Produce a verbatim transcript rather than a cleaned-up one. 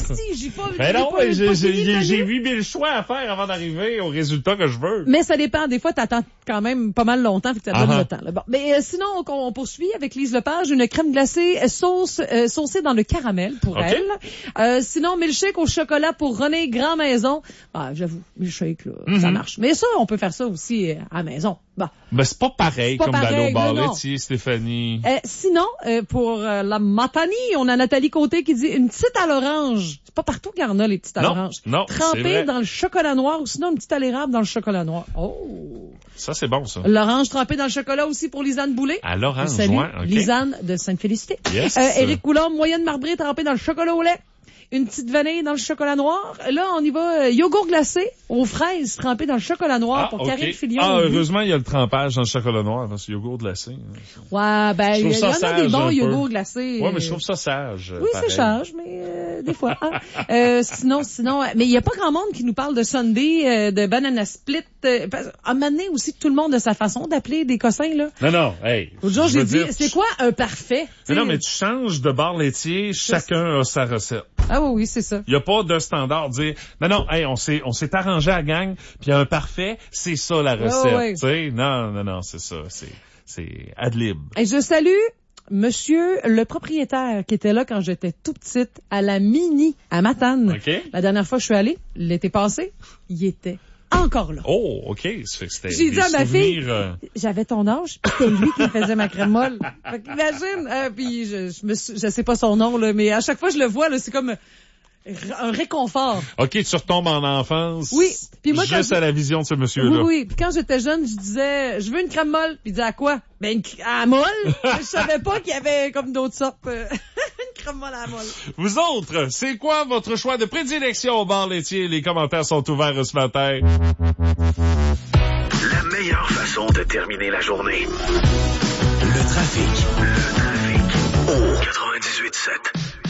ici, j'ai pas... Ben non, pas, j'ai, pas j'ai, j'ai huit mille choix à faire avant d'arriver au résultat que je veux. Mais ça dépend. Des fois, t'attends quand même pas mal longtemps, fait que ça donne uh-huh. le temps. Là. Bon. Mais euh, sinon, on, on poursuit avec Lise Lepage, une crème glacée euh, sauce euh, saucée dans le caramel pour okay. elle. Euh, sinon, milkshake au chocolat pour René Grand Maison. Ah, j'avoue, milkshake, là, mm-hmm. ça marche. Mais ça, on peut faire ça aussi euh, à la maison. Bon. Ben, c'est pas pareil c'est pas comme d'aller au bar non, laitier, Stéphanie. Euh, sinon, euh, pour euh, la matanie, on a Nathalie Côté qui dit une petite à l'orange. C'est pas partout qu'il y en a, les petites à non, l'orange. Non, trempée dans le chocolat noir ou sinon une petite à l'érable dans le chocolat noir. Oh! Ça, c'est bon, ça. L'orange trempée dans le chocolat aussi pour Lisanne Boulay. À l'orange, Salut, ouais, okay. Lisanne de Sainte-Félicité. Yes. Euh, Éric Coulombe, moyenne marbrée trempée dans le chocolat au lait. Une petite vanille dans le chocolat noir. Là, on y va, euh, yogourt glacé aux fraises trempé dans le chocolat noir ah, pour okay. Karine Filion. Ah, heureusement, il y a le trempage dans le chocolat noir, dans ce yogourt glacé. Ouais, ben, il y, y en a des bons yogourts glacés. Ouais, mais je trouve ça sage. Oui, pareil. C'est sage, mais euh, des fois. Hein. euh, sinon, sinon, mais il y a pas grand monde qui nous parle de sundae, euh, de banana split. Euh, à un moment donné aussi, tout le monde a sa façon d'appeler des cossins, là. Non, non, hey. L'autre jour, j'ai dit, dire, c'est quoi un parfait? Mais non, mais tu changes de bar laitier, chacun a sa recette. Ah oui, oui, c'est ça. Il y a pas de standard dire non non, hey, on s'est on s'est arrangé à la gang, puis un parfait, c'est ça la recette, oh, oui. Tu sais. Non non non, c'est ça, c'est c'est ad lib. Et je salue monsieur le propriétaire qui était là quand j'étais tout petite à la Mini à Matane. Okay. La dernière fois que je suis allée, l'été passé, il était encore là. Oh, OK. Ça fait que c'était j'ai dit à ma fille, euh... j'avais ton âge, puis c'était lui qui faisait ma crème molle. Fait qu'imagine, euh, puis je, je me suis, je sais pas son nom, là, mais à chaque fois que je le vois, là, c'est comme un réconfort. OK, tu retombes en enfance. Oui. Puis moi, juste quand à la vision de ce monsieur-là. Oui, oui. Puis quand j'étais jeune, je disais, je veux une crème molle. Puis il disait à quoi? Ben, une crème à molle. Je savais pas qu'il y avait comme d'autres sortes. Une crème molle à molle. Vous autres, c'est quoi votre choix de prédilection au bar laitier? Les commentaires sont ouverts ce matin. La meilleure façon de terminer la journée. Le trafic. Le trafic. Au quatre-vingt-dix-huit sept.